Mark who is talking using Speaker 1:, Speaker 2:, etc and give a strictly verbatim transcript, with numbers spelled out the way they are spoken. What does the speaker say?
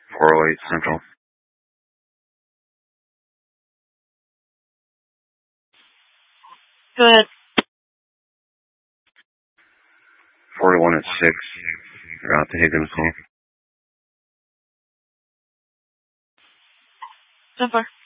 Speaker 1: four oh eight Central.
Speaker 2: Go ahead.
Speaker 1: forty-one at six. You're out to Higgins.
Speaker 2: So far.